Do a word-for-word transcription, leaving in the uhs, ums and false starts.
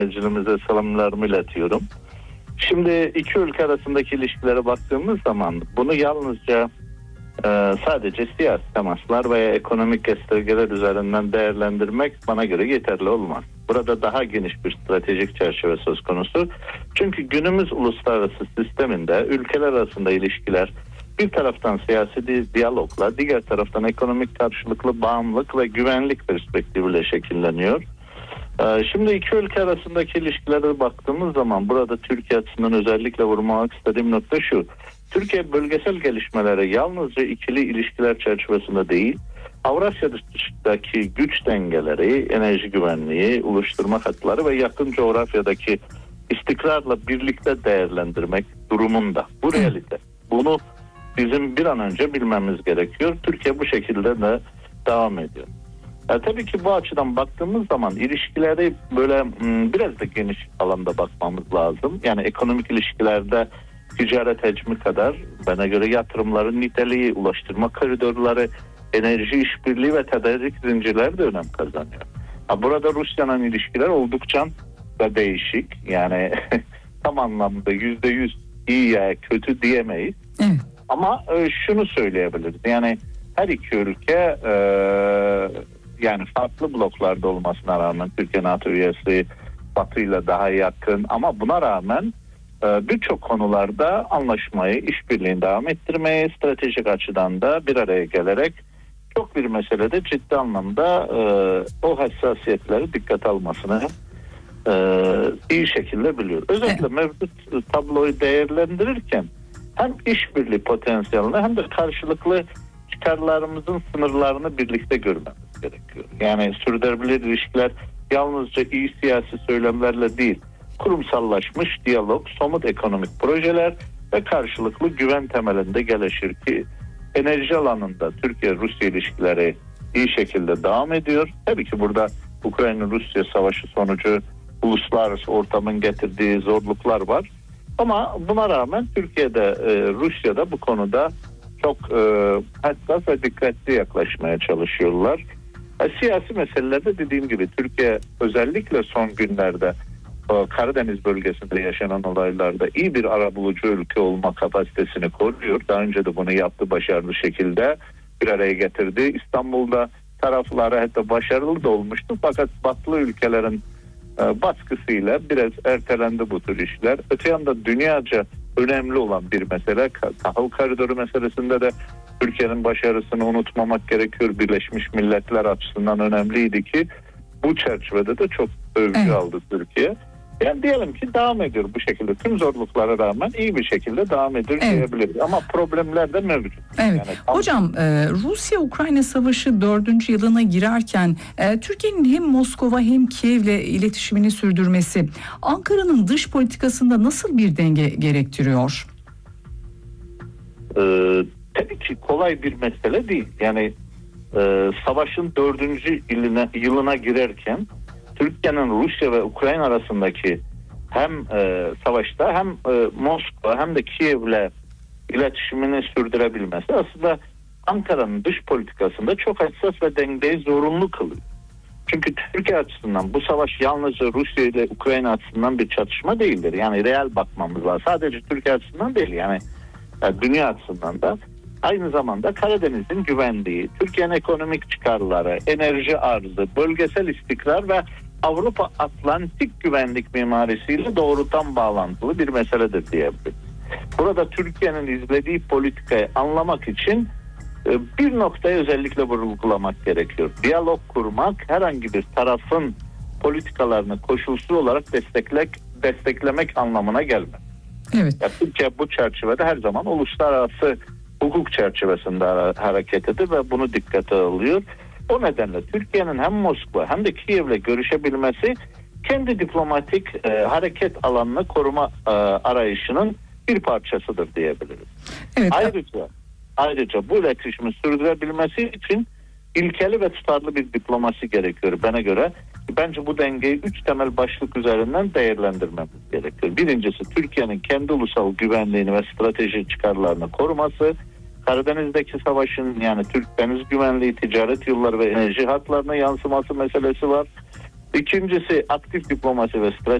dinleyicilerimize selamlarımı iletiyorum. Şimdi iki ülke arasındaki ilişkilere baktığımız zaman bunu yalnızca e, sadece siyasi temaslar veya ekonomik göstergeler üzerinden değerlendirmek bana göre yeterli olmaz. Burada daha geniş bir stratejik çerçeve söz konusu. Çünkü günümüz uluslararası sisteminde ülkeler arasında ilişkiler bir taraftan siyasi di- diyalogla, diğer taraftan ekonomik karşılıklı bağımlılık ve güvenlik perspektifiyle şekilleniyor. Ee, şimdi iki ülke arasındaki ilişkilere baktığımız zaman burada Türkiye açısından özellikle vurmak istediğim nokta şu. Türkiye bölgesel gelişmelere yalnızca ikili ilişkiler çerçevesinde değil, Avrasya'daki güç dengeleri, enerji güvenliği, oluşturma hatları ve yakın coğrafyadaki istikrarla birlikte değerlendirmek durumunda. Bu realite. Bunu bizim bir an önce bilmemiz gerekiyor. Türkiye bu şekilde de devam ediyor. E, tabii ki bu açıdan baktığımız zaman ilişkileri böyle m, biraz da geniş alanda bakmamız lazım. Yani ekonomik ilişkilerde ticaret hacmi kadar bana göre yatırımların niteliği, ulaştırma koridorları, enerji işbirliği ve tedarik zincirleri de önem kazanıyor. Ha, burada Rusya'nın ilişkiler oldukça da değişik. Yani tam anlamda yüzde yüz iyi ya kötü diyemeyiz. Evet. Ama e, şunu söyleyebiliriz. Yani her iki ülke e, yani farklı bloklarda olmasına rağmen Türkiye NATO üyesi, Batı'yla daha yakın ama buna rağmen e, birçok konularda anlaşmayı, işbirliğini devam ettirmeyi, stratejik açıdan da bir araya gelerek çok bir meselede ciddi anlamda e, o hassasiyetleri dikkate almasını e, iyi şekilde biliyor. Özellikle mevcut tabloyu değerlendirirken hem işbirliği potansiyelini hem de karşılıklı çıkarlarımızın sınırlarını birlikte görmemiz gerekiyor. Yani sürdürülebilir ilişkiler yalnızca iyi siyasi söylemlerle değil, kurumsallaşmış diyalog, somut ekonomik projeler ve karşılıklı güven temelinde gelişir ki enerji alanında Türkiye-Rusya ilişkileri iyi şekilde devam ediyor. Tabii ki burada Ukrayna-Rusya savaşı sonucu uluslararası ortamın getirdiği zorluklar var. Ama buna rağmen Türkiye'de, e, Rusya'da bu konuda çok e, hassas ve dikkatli yaklaşmaya çalışıyorlar. E, siyasi meselelerde dediğim gibi Türkiye özellikle son günlerde e, Karadeniz bölgesinde yaşanan olaylarda iyi bir arabulucu ülke olma kapasitesini koruyor. Daha önce de bunu yaptı başarılı şekilde bir araya getirdi. İstanbul'da tarafları hatta başarılı da olmuştu fakat batılı ülkelerin e, baskısıyla biraz ertelendi bu tür işler. Öte yanda dünyaca önemli olan bir mesele tahıl koridoru meselesinde de Türkiye'nin başarısını unutmamak gerekiyor. Birleşmiş Milletler açısından önemliydi ki bu çerçevede de çok övgü evet. aldı Türkiye. Yani diyelim ki devam ediyor bu şekilde. Tüm zorluklara rağmen iyi bir şekilde devam ediyor evet. diyebiliriz. Ama problemler de mevcut. Evet. Yani tam... Hocam e, Rusya-Ukrayna savaşı dördüncü yılına girerken e, Türkiye'nin hem Moskova hem Kiev'le iletişimini sürdürmesi Ankara'nın dış politikasında nasıl bir denge gerektiriyor? Ee, tabii ki kolay bir mesele değil. Yani e, savaşın dördüncü yılına, yılına girerken Türkiye'nin Rusya ve Ukrayna arasındaki hem e, savaşta hem e, Moskova hem de Kiev'le iletişimini sürdürebilmesi aslında Ankara'nın dış politikasında çok hassas ve dengeyi zorunlu kılıyor. Çünkü Türkiye açısından bu savaş yalnızca Rusya ile Ukrayna açısından bir çatışma değildir. Yani reel bakmamız var. Sadece Türkiye açısından değil yani, yani dünya açısından da aynı zamanda Karadeniz'in güvenliği, Türkiye'nin ekonomik çıkarları, enerji arzı, bölgesel istikrar ve Avrupa Atlantik güvenlik mimarisiyle doğrudan bağlantılı bir meseledir diyebiliriz. Burada Türkiye'nin izlediği politikayı anlamak için bir noktayı özellikle vurgulamak gerekiyor. Diyalog kurmak herhangi bir tarafın politikalarını koşulsuz olarak desteklemek, desteklemek anlamına gelmez. Evet. Yani Türkiye bu çerçevede her zaman uluslararası hukuk çerçevesinde hareket ediyor ve bunu dikkate alıyor. O nedenle Türkiye'nin hem Moskva hem de Kiev'le görüşebilmesi kendi diplomatik e, hareket alanını koruma e, arayışının bir parçasıdır diyebiliriz. Evet. Ayrıca ayrıca bu iletişimi sürdürebilmesi için ilkeli ve tutarlı bir diplomasi gerekiyor bana göre. Bence bu dengeyi üç temel başlık üzerinden değerlendirmemiz gerekiyor. Birincisi Türkiye'nin kendi ulusal güvenliğini ve stratejik çıkarlarını koruması. Karadeniz'deki savaşın yani Türk deniz güvenliği, ticaret yolları ve enerji hatlarına yansıması meselesi var. İkincisi aktif diplomasi ve strateji.